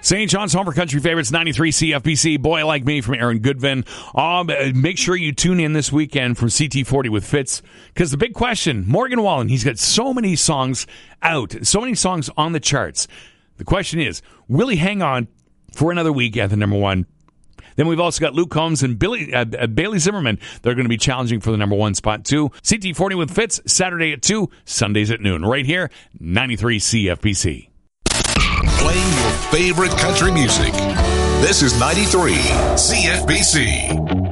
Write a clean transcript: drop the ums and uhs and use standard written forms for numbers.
St. John's Home for Country Favorites, 93 CFBC, Boy Like Me from Aaron Goodvin. Make sure you tune in this weekend from CT40 with Fitz, because the big question, Morgan Wallen, he's got so many songs out, so many songs on the charts. The question is, will he hang on for another week at the number one? Then we've also got Luke Combs and Bailey Zimmerman. They're going to be challenging for the number one spot, too. CT40 with Fitz, Saturday at 2, Sundays at noon. Right here, 93 CFBC. Playing your favorite country music. This is 93 CFBC.